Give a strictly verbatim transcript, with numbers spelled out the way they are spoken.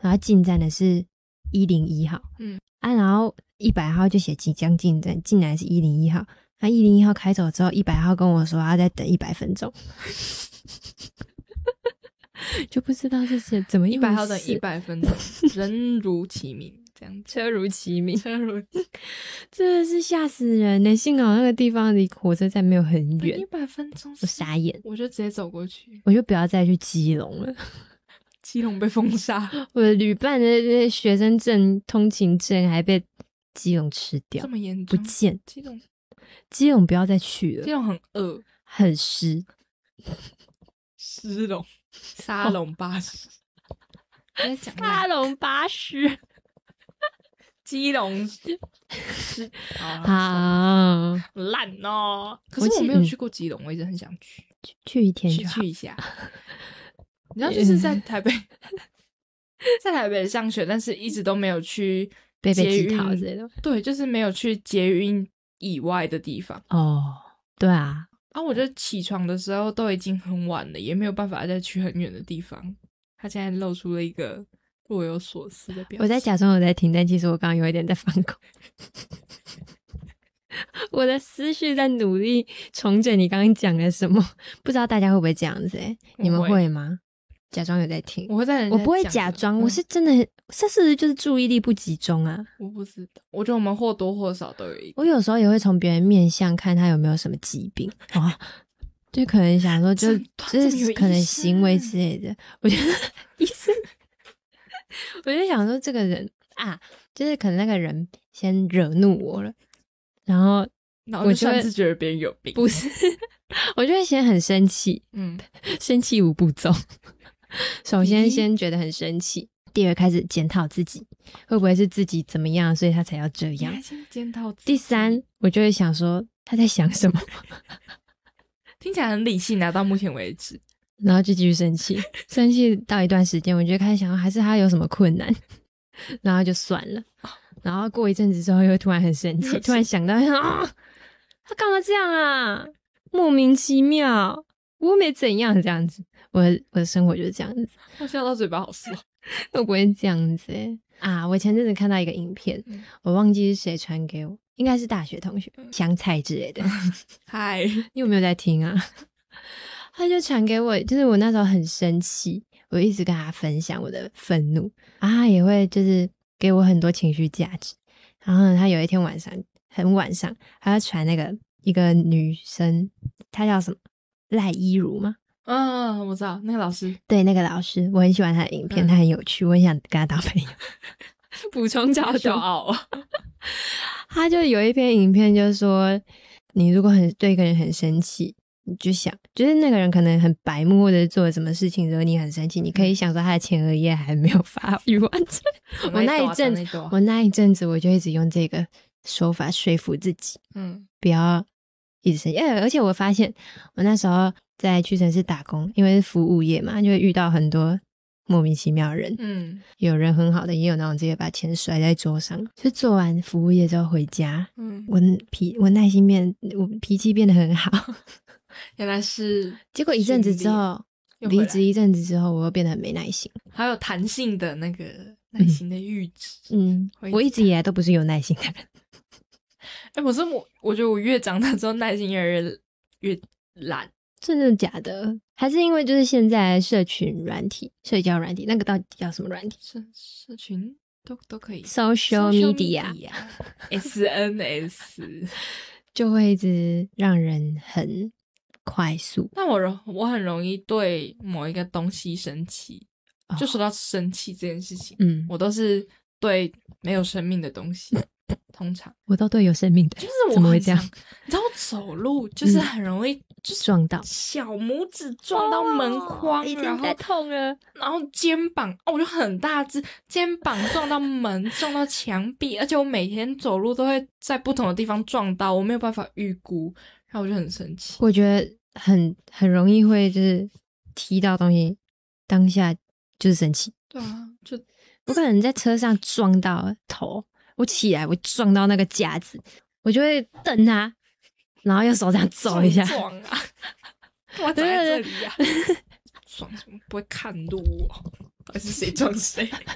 然后进站的是一零一号，嗯啊，然后一百号就写即将进站，进来是一零一号，那一零一号开走之后，一百号跟我说要再等一百分钟。就不知道是怎么一百号等一百分钟，人如其名，这样车如其名， 车如其名， 真的是吓死人呢！幸好那个地方离火车站没有很远， 一百分钟， 我傻眼， 我就直接走过去， 我就不要再去基隆了。 基隆被封杀， 我的旅伴的学生证、通勤证还被基隆吃掉， 这么严重， 不见。 基隆， 基隆不要再去了， 基隆很饿， 很湿， 湿隆。沙龙巴士， 沙龙巴士， 基隆是好烂哦。可是我没有去过基隆，我一直很想去， 去一天就好， 去去一下。你知道，就是在台北，在台北上学，但是一直都没有去捷运之类的， 对，就是没有去捷运以外的地方。 哦，对啊。 啊，我觉得起床的时候都已经很晚了，也没有办法再去很远的地方。他现在露出了一个若有所思的表情。 我在假装我在听，但其实我刚刚有一点在放空。我的思绪在努力重整你刚刚讲了什么，不知道大家会不会这样子、欸？你们会吗？假装有在听， 我会在人家我不会假装、嗯，我是真的，这是就是注意力不集中啊。 我不知道，我觉得我们或多或少都有一点。 我有时候也会从别人面相看他有没有什么疾病哦，就可能想说就，就是可能行为之类的。我觉得医生，我就想说这个人啊，就是可能那个人先惹怒我了，然后然后就擅自觉得别人有病， 不是，我就会先很生气，嗯，生气五步骤。首先先觉得很生气，第二开始检讨自己，会不会是自己怎么样，所以他才要这样？ 先检讨自己。 第三，我就会想说他在想什么， 听起来很理性啊，到目前为止。 然后就继续生气，生气到一段时间，我就开始想，还是他有什么困难，然后就算了。然后过一阵子之后，又突然很生气，突然想到啊，他干嘛这样啊？莫名其妙，我没怎样这样子。我的我的生活就是这样子， 我笑到嘴巴好酸。 我不会这样子欸啊！我前阵子看到一个影片，嗯、我忘记是谁传给我，应该是大学同学，香菜之类的。 嗨， 你有没有在听啊？他就传给我，就是我那时候很生气，我一直跟他分享我的愤怒啊，他也会就是给我很多情绪价值。然后呢，他有一天晚上很晚上，他就传那个一个女生，她叫什么赖依如吗？ 嗯，我知道那个老师， 对，那个老师，我很喜欢他的影片，嗯、他很有趣，我很想跟他当朋友。补充超骄傲， 他就有一篇影片，就是说，你如果很对一个人很生气，你就想，就是那个人可能很白目，或者做了什么事情惹你很生气，你可以想说他的前额叶还没有发育完成。我那一阵，我那一阵子我就一直用这个说法说服自己，嗯，不要一直生气。而且我发现，我那时候在屈臣氏打工，因为是服务业嘛，就会遇到很多莫名其妙的人，嗯，有人很好的，也有那种直接把钱甩在桌上。就做完服务业之后回家，嗯，我脾我耐心变，我脾气变得很好。 原来是， 结果一阵子之后，离职一阵子之后，我又变得很没耐心， 还有弹性的那个耐心的阈值。 嗯，我一直以来都不是有耐心的人。 哎、欸，我是我，我觉得我越长大之后耐心越来越越懒。 真的假的？还是因为就是现在社群软体、社交软体，那个到底叫什么软体？ 社社群都都可以 ，social media，S N S 就会一直让人很快速。 但我我很容易对某一个东西生气，就说到生气这件事情，嗯，我都是对没有生命的东西。通常我都对有生命的， 就是我怎么会这样？ 你知道走路就是很容易、嗯、就是撞到小拇指撞到门框， 一定在痛了。 然后肩膀哦，我就很大只，肩膀撞到门，撞到墙壁，而且我每天走路都会在不同的地方撞到，我没有办法预估，然后我就很生气。 我觉得很很容易会就是踢到东西，当下就是生气。 对啊，就我可能在车上撞到头。我起来，我撞到那个架子，我就会瞪他，然后用手这样走一下。 撞啊！我站在这里呀、啊，撞什么？不会看路哦？还是谁撞谁？